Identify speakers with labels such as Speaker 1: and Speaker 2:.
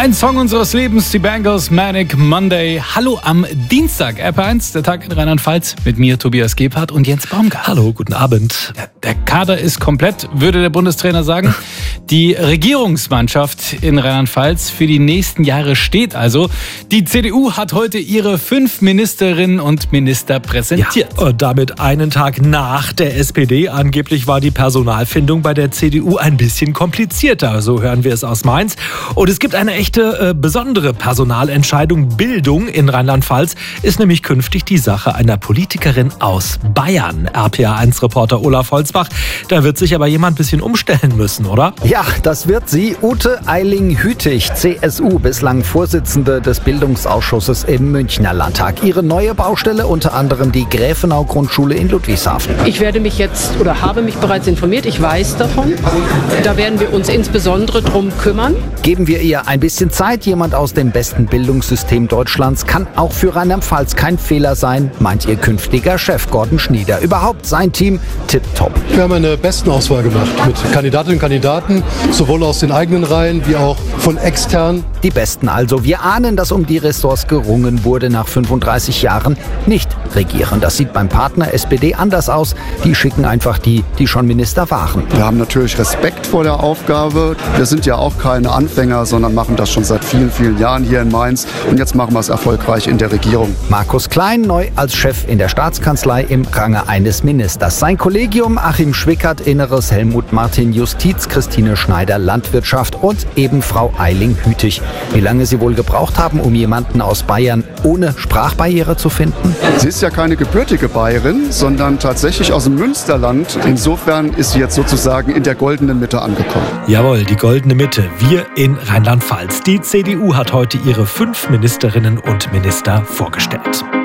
Speaker 1: Ein Song unseres Lebens, die Bangles, Manic Monday. Hallo am Dienstag, RP1, der Tag in Rheinland-Pfalz. Mit mir, Tobias Gebhardt und Jens Baumgart.
Speaker 2: Hallo, guten Abend.
Speaker 1: Der Kader ist komplett, würde der Bundestrainer sagen. Die Regierungsmannschaft in Rheinland-Pfalz für die nächsten Jahre steht also. Die CDU hat heute ihre 5 Ministerinnen und Minister präsentiert.
Speaker 2: Ja, und damit einen Tag nach der SPD. Angeblich war die Personalfindung bei der CDU ein bisschen komplizierter. So hören wir es aus Mainz. Und es gibt eine echte besondere Personalentscheidung. Bildung in Rheinland-Pfalz ist nämlich künftig die Sache einer Politikerin aus Bayern. RPA1-Reporter Olaf Holzbach. Da wird sich aber jemand ein bisschen umstellen müssen, oder?
Speaker 3: Ja, das wird sie. Ute Eiling-Hütig, CSU, bislang Vorsitzende des Bildungsausschusses im Münchner Landtag. Ihre neue Baustelle unter anderem die Gräfenau-Grundschule in Ludwigshafen.
Speaker 4: Ich werde mich jetzt oder habe mich bereits informiert. Ich weiß davon. Da werden wir uns insbesondere drum kümmern.
Speaker 3: Geben wir ihr ein bisschen Zeit. Jemand aus dem besten Bildungssystem Deutschlands kann auch für Rheinland-Pfalz kein Fehler sein, meint ihr künftiger Chef Gordon Schnieder. Überhaupt sein Team tipptopp.
Speaker 5: Wir haben eine Bestenauswahl gemacht mit Kandidatinnen und Kandidaten, sowohl aus den eigenen Reihen wie auch von extern.
Speaker 3: Die Besten also. Wir ahnen, dass um die Ressorts gerungen wurde nach 35 Jahren nicht regieren. Das sieht beim Partner SPD anders aus. Die schicken einfach die schon Minister waren.
Speaker 6: Wir haben natürlich Respekt vor der Aufgabe. Wir sind ja auch keine Anfänger, sondern machen das schon seit vielen, vielen Jahren hier in Mainz. Und jetzt machen wir es erfolgreich in der Regierung.
Speaker 3: Markus Klein neu als Chef in der Staatskanzlei im Range eines Ministers. Sein Kollegium Achim Schwickert Inneres, Helmut Martin Justiz, Christine Schneider Landwirtschaft und eben Frau Eiling-Hütig. Wie lange sie wohl gebraucht haben, um jemanden aus Bayern ohne Sprachbarriere zu finden?
Speaker 6: Sie ist ja keine gebürtige Bayerin, sondern tatsächlich aus dem Münsterland. Insofern ist sie jetzt sozusagen in der goldenen Mitte angekommen.
Speaker 2: Jawohl, die goldene Mitte. Wir in Rheinland-Pfalz. Die CDU hat heute ihre 5 Ministerinnen und Minister vorgestellt.